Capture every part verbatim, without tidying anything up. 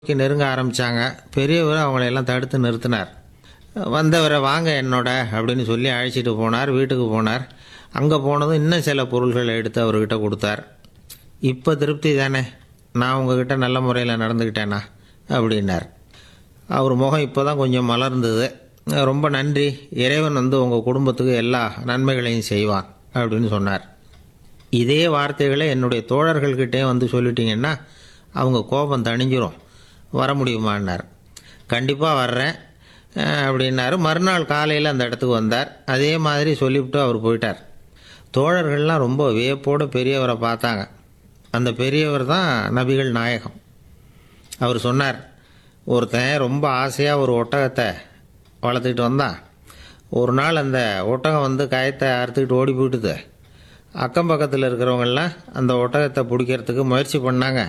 நெருங்க ஆரம்பித்தாங்க. பெரியவர் அவங்களையெல்லாம் தடுத்து நிறுத்தினார். வந்தவரை வாங்க என்னோட அப்படின்னு சொல்லி அழைச்சிட்டு போனார். வீட்டுக்கு போனார். அங்கே போனதும் இன்னும் சில பொருள்களை எடுத்து அவர்கிட்ட கொடுத்தார். இப்போ திருப்தி தானே, நான் உங்ககிட்ட நல்ல முறையில் நடந்துக்கிட்டேனா அப்படின்னார். அவர் முகம் இப்போ தான் கொஞ்சம் மலர்ந்தது. ரொம்ப நன்றி, இறைவன் வந்து உங்கள் குடும்பத்துக்கு எல்லா நன்மைகளையும் செய்வான் அப்படின்னு சொன்னார். இதே வார்த்தைகளை என்னுடைய தோழர்கள்கிட்டே வந்து சொல்லிட்டீங்கன்னா அவங்க கோபம் தணிஞ்சிரும், வர முடியுமான்னார். கண்டிப்பாக வர்றேன் அப்படின்னாரு. மறுநாள் காலையில் அந்த இடத்துக்கு வந்தார். அதே மாதிரி சொல்லிவிட்டு அவர் போயிட்டார். தோழர்கள்லாம் ரொம்ப வியப்போடு பெரியவரை பார்த்தாங்க. அந்த பெரியவர் தான் நபிகள் நாயகம். அவர் சொன்னார், ஒருத்தன் ரொம்ப ஆசையாக ஒரு ஒட்டகத்தை வளர்த்துக்கிட்டு வந்தான். ஒரு நாள் அந்த ஒட்டகம் வந்து கயத்தை அறுத்துக்கிட்டு ஓடி போயிட்டுது. அக்கம் பக்கத்தில் இருக்கிறவங்கெல்லாம் அந்த ஒட்டகத்தை பிடிக்கிறதுக்கு முயற்சி பண்ணாங்க.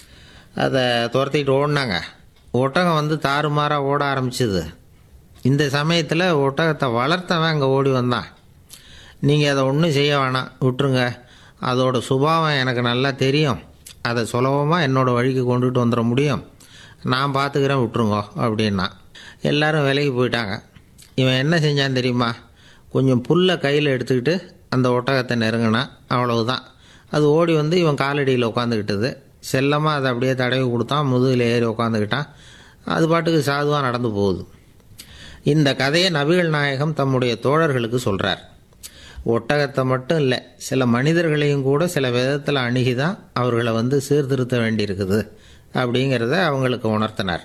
அதை துரத்திக்கிட்டு ஓடினாங்க. ஒட்டகம் வந்து தாறுமாறாக ஓட ஆரம்பிச்சிது. இந்த சமயத்தில் ஒட்டகத்தை வளர்த்தவன் அங்கே ஓடி வந்தான். நீங்கள் அதை ஒன்றும் செய்ய வேணாம், விட்டுருங்க. அதோட சுபாவம் எனக்கு நல்லா தெரியும். அதை சுலபமாக என்னோடய வழிக்கு கொண்டுட்டு வந்துட முடியும். நான் பார்த்துக்கிறேன், விட்டுருங்கோ அப்படின்னா. எல்லோரும் விலைக்கு போயிட்டாங்க. இவன் என்ன செஞ்சான் தெரியுமா? கொஞ்சம் புல்லை கையில் எடுத்துக்கிட்டு அந்த ஒட்டகத்தை நெருங்கினான். அவ்வளவுதான். அது ஓடி வந்து இவன் காலடியில் உட்காந்துக்கிட்டது. செல்லமாக அதை அப்படியே தடவி கொடுத்தான். முதுகில் ஏறி உட்காந்துக்கிட்டான். அது பாட்டுக்கு சாதுவாக நடந்து போகுது. இந்த கதையை நபிகள் நாயகம் தம்முடைய தோழர்களுக்கு சொல்கிறார். ஒட்டகத்தை மட்டும் இல்லை, சில மனிதர்களையும் கூட சில விதத்தில் அணுகி தான் அவர்களை வந்து சீர்திருத்த வேண்டியிருக்குது அப்படிங்கிறத அவங்களுக்கு உணர்த்தினார்.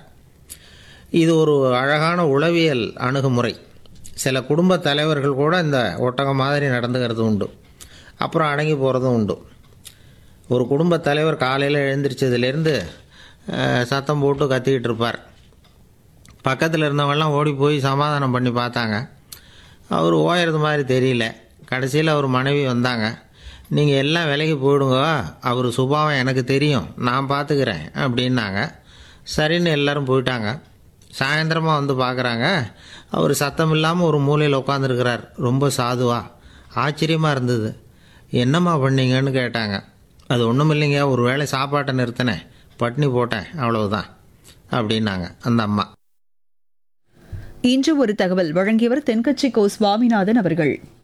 இது ஒரு அழகான உளவியல் அணுகுமுறை. சில குடும்ப தலைவர்கள் கூட இந்த ஒட்டகம் மாதிரி நடந்துக்கிறது உண்டு. அப்புறம் அடங்கி போகிறதும் உண்டு. ஒரு குடும்ப தலைவர் காலையில் எழுந்திரிச்சதுலேருந்து சத்தம் போட்டு கத்திக்கிட்டு இருப்பார். பக்கத்தில் இருந்தவங்கெல்லாம் ஓடி போய் சமாதானம் பண்ணி பார்த்தாங்க. அவர் ஓயறது மாதிரி தெரியல. கடைசியில் அவர் மனைவி வந்தாங்க. நீங்கள் எல்லாம் விலைக்கு போயிடுங்க, அவர் சுபாவம் எனக்கு தெரியும், நான் பார்த்துக்கிறேன் அப்படின்னாங்க. சரின்னு எல்லோரும் போயிட்டாங்க. சாயந்தரமாக வந்து பார்க்குறாங்க, அவர் சத்தம் இல்லாமல் ஒரு மூலையில் உட்காந்துருக்கிறார். ரொம்ப சாதுவா. ஆச்சரியமாக இருந்தது. என்னம்மா பண்ணீங்கன்னு கேட்டாங்க. அது ஒன்றும் இல்லைங்க, ஒரு வேளை சாப்பாட்டை நிறுத்தினேன், பட்னி போட்டேன், அவ்வளவுதான் அப்படின்னாங்க அந்த அம்மா. இன்று ஒரு தகவல் வழங்கியவர் தென்கட்சி கோ சுவாமிநாதன் அவர்கள்.